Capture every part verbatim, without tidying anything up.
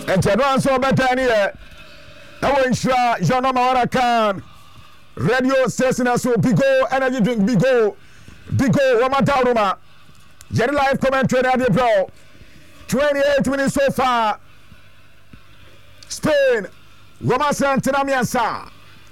And Tedwan so better here. I will ensure Jean Mawara Khan. Radio station as well. Bigo energy drink. Bigo. Bigo. Wamata Roma. Jerry live commentary at the bro. twenty-eight minutes so far. Spain. Roma Santina Miansa.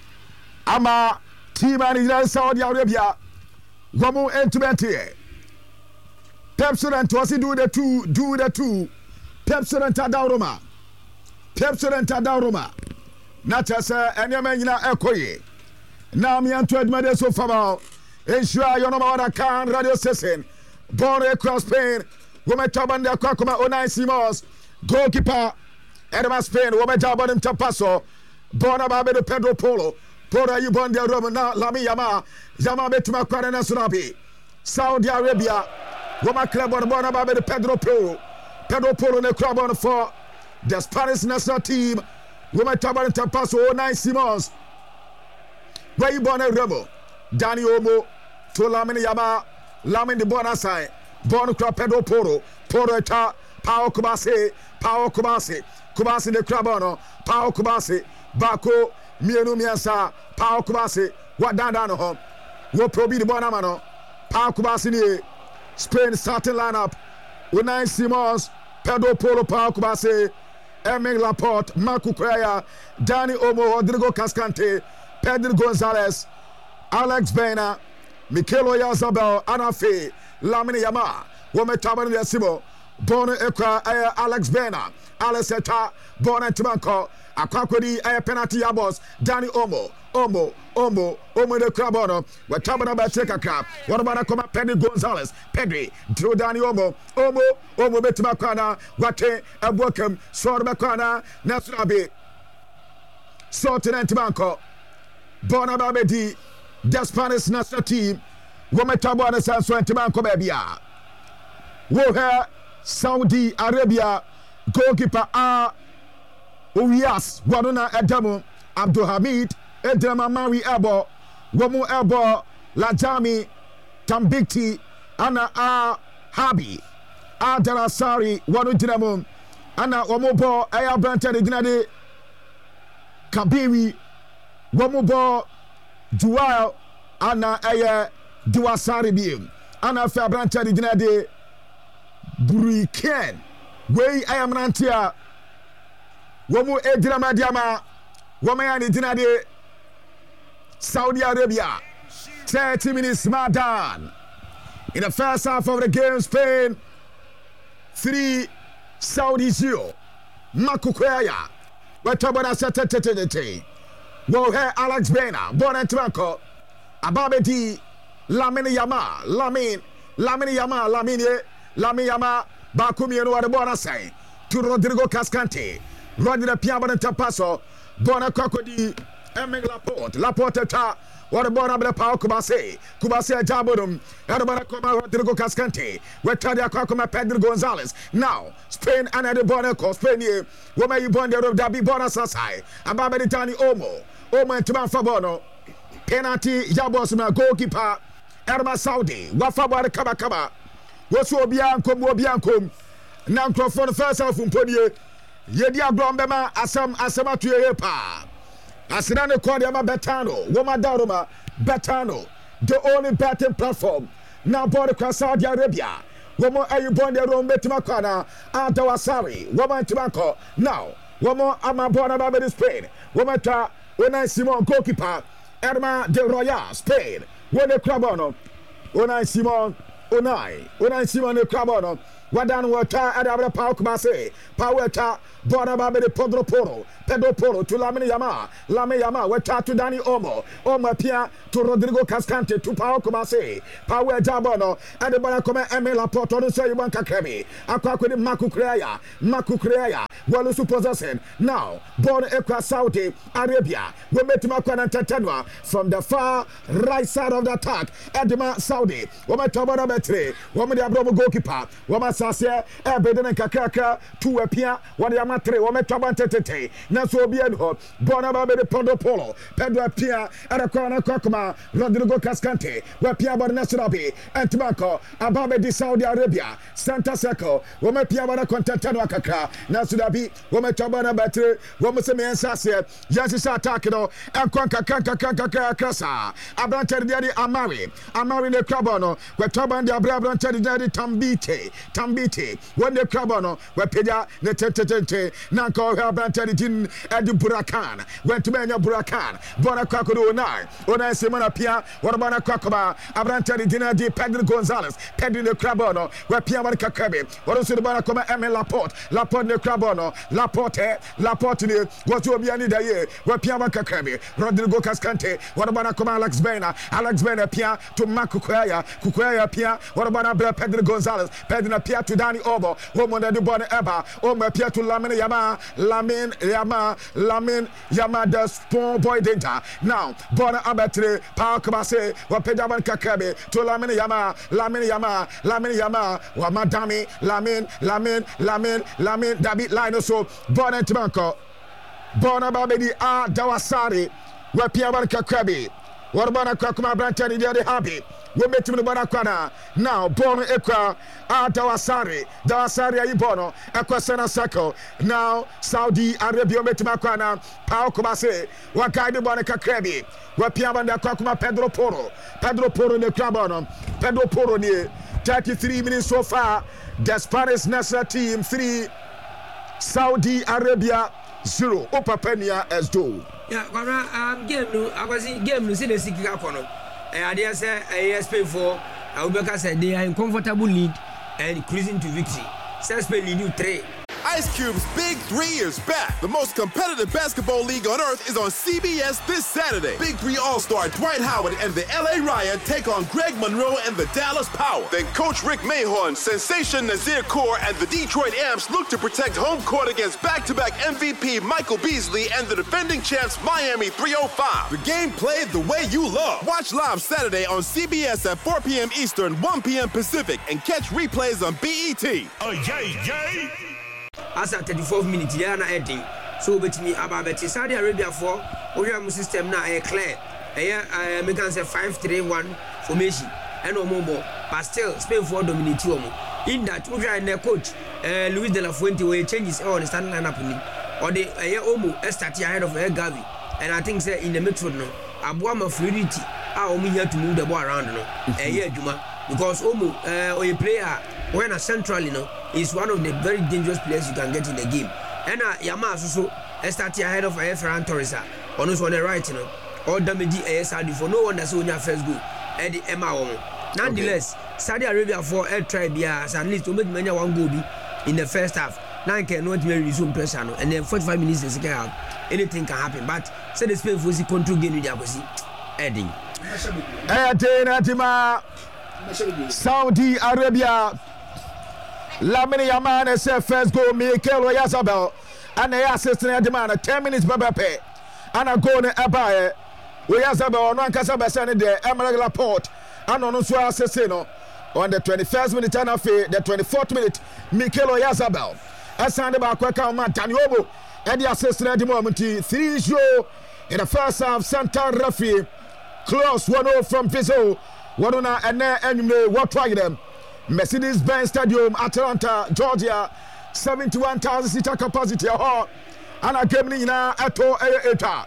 Ama team and Saudi Arabia. Gomu Entubenti. Pepsodent was do the two, do the two. Pepsodent Adaroma. Pepsodent Adaroma. Not as a Enyamina Ekoye. Now me and Twed Made so far. Ensure you know what can radio session. Born across Spain. Woman Taban de Kwakuma Onai Simons. Goalkeeper. Edema Spain. Woman Taban in Tapaso. Born about the Pedro Polo. Pora you born the Roman Lami Yama. Yama Betuma Kwarana Surabi. Saudi Arabia. Woman Club on born about the Pedro Polo. Pedro Polo in the club on for the Spanish national team. Woman Taban in Tapaso Onai Simons. Where you born a rebel? Danny Omo. To Lamini Yama. Lamin the Bona side. Born Club Pedro Polo. Poro Eta. Pao Kubase. Pao Kubase. Kubase the Krabono. Pao Kubase. Bako. Mienu Miansa. Pao Kubase. What down down home? What probi the Bonamano? Pao Kubase ni. Spain starting lineup. Unai Simons. Pedro Polo. Pao Kubase. Eming Laporte. Marco Correa. Danny Omo. Rodrigo Cascante. Pedro Gonzalez. Alex Baena. Mikel Oyarzabal. Anafe. Lamine Yama. Wome Taban de Simo. Bono Ekra. Alex Baena. Alex Eta. Bono Tibanko. Akwakodi. Penalty Yabos. Danny Omo. Omo. Omo. Omo de Krabono. We Taban about Tekaka. What about Akoma Pedro Gonzalez? Pedri. Drew Danny Omo. Omo. Omo Betimakwana. Wate. Abokem. Sword Bakwana. Nasrabi. Sorted and Tibanko. Bona Babedi, the Spanish national team. Wometabo and Sanso and Tibanko Babia. Woher Saudi Arabia goalkeeper A. Uyas Waduna Adamu Abdul Hamid Edema Mawi Ebo Womu Ebo Lajami Tambikti Ana A. Habi A. Darasari Wanu Dinamo Ana Womubo Aya Branta de Dinade Kabiri Womubo Dual Ana Aya Duasari Bim Ana Fabranta de Dinade Buriken Way I am Nantia Womu Edrama Diama Womayani Dinade Saudi Arabia thirty minutes Madan in the first half of the game. Spain three Saudi zero Makukwaya Wetabana Satatete Wohe Alex Baena Bona Tibanko Ababedi Lamine Yama Lamin Lamine Yama Lamine Lamine Yama Bakumi and Wadabona say to Rodrigo Cascante Rodrigo Piabon Tapaso Bona Cocodi Eming Laporte Laporte Ta Wadabona Bela Pao Kubase Kubase Jabodum Adabana Coma Rodrigo Cascante Wetadia Cocoma Pedro Gonzalez. Now Spain and the Bonaco Spain here Woma you born the road Dabi Bona Sasai Ababedi Tani Omo Omo and Tiban Fabono penalty Yabosma goalkeeper Erma Saudi Wafabara Kaba Kaba Wosu Bianco Mobianco Nankro for the first half from Podier Yedia Grombema Asam Asama to Yepa Asinano Cordiama Betano Woma Daruma Betano the only betting platform now board across Saudi Arabia. Womo are you born the room Betimakana Antawasari Woman Tibanko now Womo Amabona Babedi Spain Womata Unai Simon goalkeeper Erma de Royal Spain Wone Krabono Unai Simon Unai Unai Simon de Krabono Wadan Wata Adabra Pau Kubase Paweta Bona Babedi Pedro Poro Pedro Poro to Lamine Yama Lamine Yama Wata to Danny Omo Omo Pia to Rodrigo Cascante to Pau Kubase Pawe Jabono and the Bonacoma Emil Laporte on the Sayuban Kakemi Aquakudi Maku Kreya Maku Kreya Walusu possessing now born across Saudi Arabia we met Makwana Tatanwa from the far right side of the attack Edema Saudi Woma Tabana Betre Woma the Abrobo goalkeeper Woma Sasia, Ebeden and Kakaka, two appear, one Yamatre, one Metabante, Naso Bienho, Bonaba de Pondo Polo, Pedro Pia, and a corner Kokoma, Rodrigo Cascante, where Pia Nationabi, and Tobacco, Ababe di Saudi Arabia, Santa Seco, Wome Pia Contentano Kaka, Nasudabi, Wome Tabana Battery, Wome Semen Sasia, Yansisa Takino, and Conca Kaka Kaka Kasa, Abranter Daddy Amari, Amari the Crabono, where Taban de Abranter Daddy Tambite, Tambite, when the Crabono, where Pedia, the Tete, Nanko Abranter Din, and the Burakan, went to Mania Burakan, Bona Kakuru nine, Ona Simona Pia, what about a Kakaba, Abranter Dina di Pedro Gonzalez, Pedro the Crabono, where Pia Kakabe, what also the Banacoma M. Laporte, Laporte the Crabono, Laporte, Laporte, what you be any day, where Pia Kakabe, Rodrigo Cascante, what about a Coma Alex Bena, Alex Bena Pia to Makuaya, Kukuaya Pia, what about a Pedro Gonzalez, Pedro Pia to Danny Obo, woman the Bonne Eba, Oma Pia to Lamin Yama, Lamin Yama, Lamin Yama, the Spawn Boy Danger. Now, Bona Abatre, Parkabase, what Pedaman Kakabe, to Lamin Yama, Lamin Yama, Lamin Yama, what Madame, Lamin, Lamin, Lamin, Lamin, David Lino, so Bona Timanko, Bona Babedi A. Dawasari, where Piaban Kakabe, what about a Kakuma Brantan, the happy. We met him in the Banakwana. Now, Bono Ekwa, Ah Dawasari, Dawasari Ibono, Equasana Sako. Now, Saudi Arabia met Makwana, Pao Kumase, Wakai de Bonica Krebi, where Piaban da Kakuma Pedro Poro, Pedro Poro in the Crabono, Pedro Poro near thirty-three minutes so far. The Spanish national team three, Saudi Arabia zero. Opapenia as do. Yeah, um, game no, I was in game no, see the Siki Akono. I dare say I Spain for Abubakar said they are in comfortable lead and cruising to victory. Spain lead you three. Ice Cube's Big Three is back. The most competitive basketball league on earth is on C B S this Saturday. Big Three All-Star Dwight Howard and the L A Riot take on Greg Monroe and the Dallas Power. Then Coach Rick Mahorn, Sensation Nazir Kaur, and the Detroit Amps look to protect home court against back-to-back M V P Michael Beasley and the defending champs Miami three oh five. The game played the way you love. Watch live Saturday on C B S at four p.m. Eastern, one p.m. Pacific, and catch replays on B E T. Oh, yay, yay! As at thirty-fourth minute, they are not ending. So, bet me about Betty Saudi Arabia for Oriam system now a clear. I make answer five three one formation and no more, but still Spain for dominate you. In that, we are in their coach, Luis de la Fuente, where he changes all the starting lineup or the Omo start ahead of Gavi. And I think say in the metro no, Abuama fluidity are only here to move the ball around no. A year Juma because Omo or a player when a central you know is one of the very dangerous players you can get in the game. And uh, Yama also start ahead of Ferran Torres on us on the right you know or damage A S R D for no one that's on your first goal. Eddie Emma Omo. Nonetheless, okay. Saudi Arabia for air try bias at least to make many one goal in the first half. Now I cannot resume pressure no, and then forty-five minutes in the second half. Anything can happen, but say the Spain for the control game with the opposite. Eddie. Eddie Natima. Saudi Arabia. Lamine Yaman said first goal, Mikel Oyarzabal, and they assisted the demand ten minutes Babape, and a goal in Abaye. Oyarzabal, no Casaba Sani there, Emerald Laporte, and on Usua Assassino on the twenty-first minute and the twenty-fourth minute, Mikel Oyarzabal. Asande Bakwaka Mantaniobo, and the assistant at the moment, three zero in the first half, Santa Rafi, close one zero from Pizzo, one on and then what try them. Mercedes-Benz Stadium, Atlanta, Georgia, seventy-one thousand seater capacity. Oh, and I came in now at all. Eta.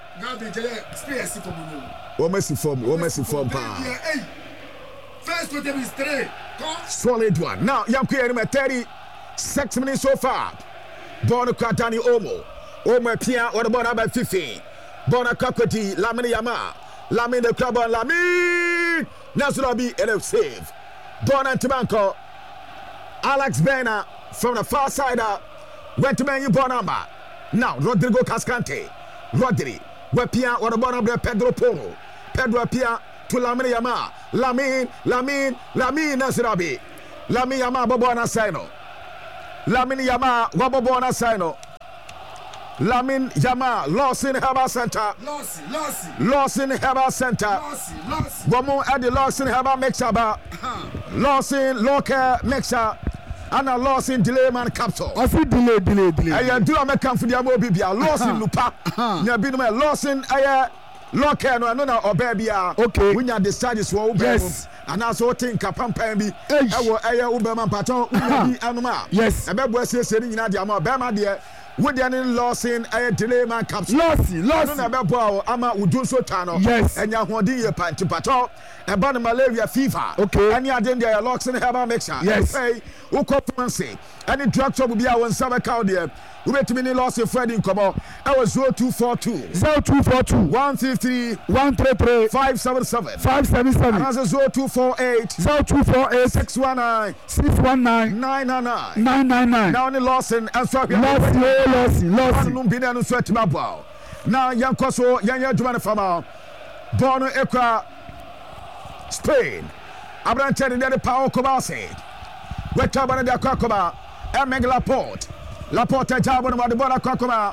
Oh, mercy form, oh, mercy form, pa. First one is three. Solid one. Now, young Queen, thirty-six minutes so far. Bono Katani Omo, Omo Pia, what about about fifteen? Bono Kakoti, Lamine Yama, Lamine the club on Lamine. Nasurabi, and a save. Bon and Tibanco, Alex Bena from the far side uh, went to man you Bonamba. Now Rodrigo Cascante, Rodri, Wepia, what about Pedro Polo, Pedro Pia to Lamine Yama, Lamine, Lamine, Lamine Nasirabi, Lamine Yama Bobona Sino, Lamine Yama Wabobona Sino, Lamine Yama, lost in Herbal Center, Lossy, Lossy, lost in Herbal Center, Lossy, Lossy. One more at the lost in Herbal Mixaba. Lawson, Locker, Mixer, ana Lawson delay man capture osi delay delay delay aye dura me kan fudi amo bibia Lawson lupa nya bi no me Lawson aye locker no na oba bia okay wunya the charges wo oba yes ana so think kapampan bi ewo aye obema paton wunya bi anoma yes ebebo asiesie ni nyina de ama obema de wodi ani Lawson aye delay man capture lossy lossy no na bebo ama udun so twa no yes enya hodi ye panti paton eba no malaria fever okay any adem there Lawson herbal mixture yes hey ukopmanse any drug trouble bia won sabe ka there ubetimi ni Lawson Freddy nkomo e was zero two four two zero two four two one three three one three three five seven seven five seven seven and zero two four eight zero two four eight six one nine six one nine nine nine nine nine nine nine now ni Lawson and so lossy lossy lossy no bi na no so atima boa now yankoso yanya adwuma ne fama bono ekwa Spain Abrante de de Pau Kobase weta bana de akwakoba Emeg Laporte Laporte jabo no de bola akwakoba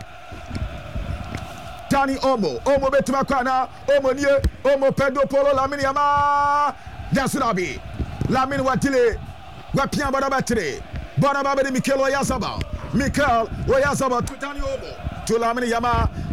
Dani Omo Omo betima kwa na Omo nie Omo Pedro Polo Lamine ama Dasulabi Lamine watile wapia bana batire bana baba de Mikel Oyazabal Mikel Oyazabal to Dani Omo to Lamine Yama